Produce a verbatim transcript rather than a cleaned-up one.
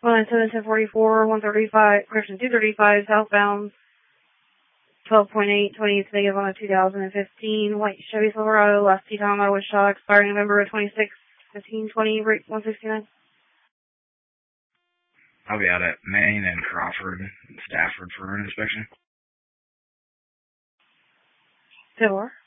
one ninety-seven, ten forty-four, one thirty-five, correction, two thirty-five, southbound, twelve point eight, twenty-eight negative on a two thousand fifteen, white Chevy Silverado, last T-time I was shot, expiring November twenty-sixth, fifteen twenty, rate one sixty-nine. I'll be out at Maine and Crawford and Stafford for an inspection. Four.